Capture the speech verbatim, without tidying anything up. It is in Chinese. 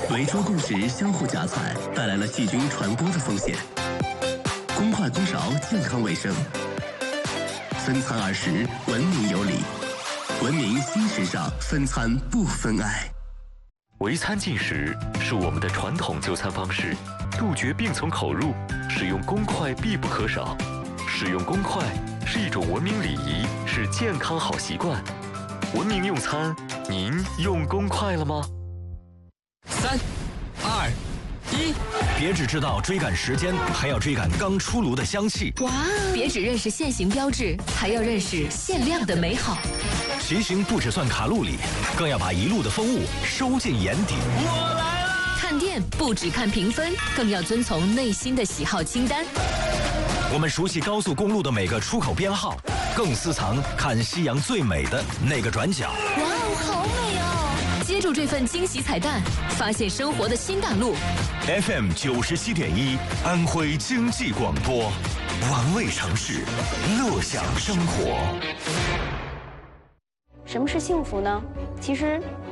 围桌共食相互夹菜，带来了细菌传播的风险。公筷公勺，健康卫生。分餐二十，文明有礼。文明新时尚，分餐不分爱。 围餐进食是我们的传统就餐方式，杜绝病从口入，使用公筷必不可少。使用公筷是一种文明礼仪，是健康好习惯。文明用餐，您用公筷了吗？ 三、二、一， 别只知道追赶时间，还要追赶刚出炉的香气。 哇！别只认识限行标志，还要认识限量的美好。 骑行不只算卡路里，更要把一路的风物收进眼底。 我来啦！ 看店不只看评分，更要遵从内心的喜好清单。 我们熟悉高速公路的每个出口编号，更私藏看夕阳最美的那个转角。 哇哦，好美哦！接住这份惊喜彩蛋，发现生活的新大陆。 F M 九十七点一，安徽经济广播，玩味城市，乐享生活。 什么是幸福呢？其实